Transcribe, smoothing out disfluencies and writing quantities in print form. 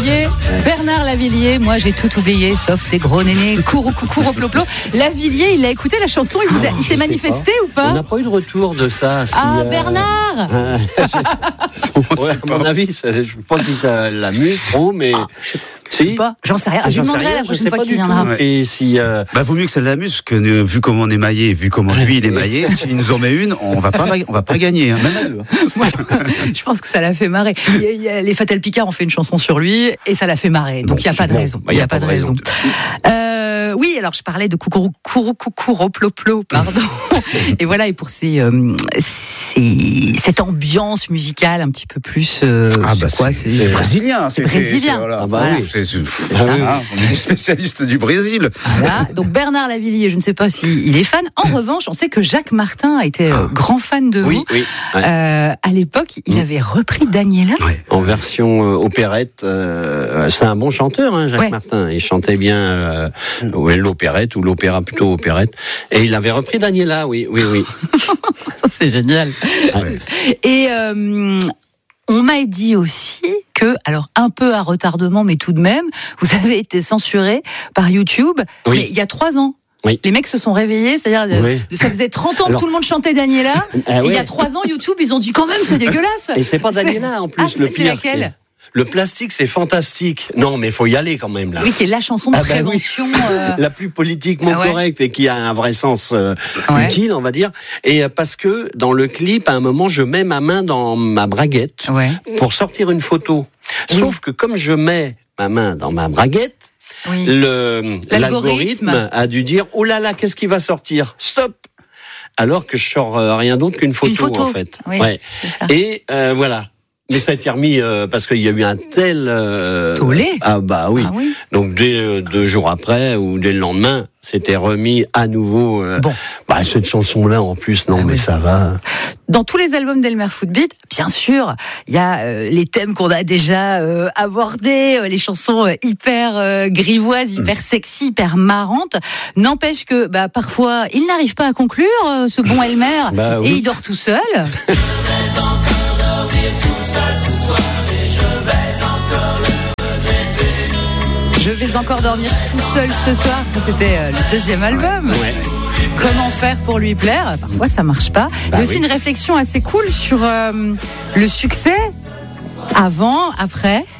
Lavillier, Bernard Lavillier, moi j'ai tout oublié, sauf tes gros nénés, cours au ploplo. Lavillier, il a écouté la chanson, il s'est manifesté ou pas? On n'a pas eu de retour de ça. Bernard ouais, à mon avis, je ne sais pas si ça l'amuse trop, mais... Si. J'en sais rien. Je lui demanderai la prochaine fois qu'il viendra. Ouais. Et si, vaut mieux que ça l'amuse, que vu comment on est maillé, vu comment lui il est maillé, s'il nous en met une, on va pas gagner, hein, même à deux. Je pense que ça l'a fait marrer. Les Fatal Picard ont fait une chanson sur lui et ça l'a fait marrer. Donc il n'y a pas de raison. Il n'y a pas de raison. Oui, alors je parlais de coucou ploplo, pardon. Et voilà, et pour cette ambiance musicale un petit peu plus. C'est brésilien. C'est brésilien. Voilà. On est spécialiste du Brésil. Voilà. Donc Bernard Lavillier, je ne sais pas s'il est fan. En revanche, on sait que Jacques Martin était grand fan de vous. Oui. Ouais. À l'époque, il avait repris Daniela. Ouais. En version opérette. C'est un bon chanteur, hein, Jacques Martin. Il chantait bien l'opérette ou l'opéra plutôt opérette. Et il avait repris Daniela, oui. Ça, c'est génial. Ouais. Et on m'a dit aussi que, alors un peu à retardement, mais tout de même, vous avez été censuré par YouTube, mais il y a 3 ans. Oui. Les mecs se sont réveillés, c'est-à-dire ça faisait 30 ans que tout le monde chantait Daniela, et il y a 3 ans, YouTube, ils ont dit quand même, c'est dégueulasse. Et c'est pas Daniela en plus, le pire. C'est laquelle ? Le plastique, c'est fantastique. Non, mais il faut y aller quand même, là. Oui, qui est la chanson de prévention. La plus politiquement correcte et qui a un vrai sens utile, on va dire. Et parce que dans le clip, à un moment, je mets ma main dans ma braguette pour sortir une photo. Sauf que comme je mets ma main dans ma braguette, l'algorithme a dû dire « Oh là là, qu'est-ce qui va sortir ? Stop !» Alors que je sors rien d'autre qu'une photo, en fait. Oui, et voilà. Mais ça a été remis parce qu'il y a eu un tel tollé. Ah bah oui. Donc dès 2 jours après ou dès le lendemain, c'était remis à nouveau. Cette chanson-là en plus, mais ça va. Dans tous les albums d'Elmer Footbeat, bien sûr, il y a les thèmes qu'on a déjà abordés, les chansons hyper grivoises, hyper sexy, hyper marrantes. N'empêche que parfois, il n'arrive pas à conclure ce bon Elmer et il dort tout seul. Ce soir et je vais encore dormir tout seul ce soir. C'était le 2e album. Comment faire pour lui plaire ? Parfois ça marche pas. Il y a aussi une réflexion assez cool sur le succès avant, après.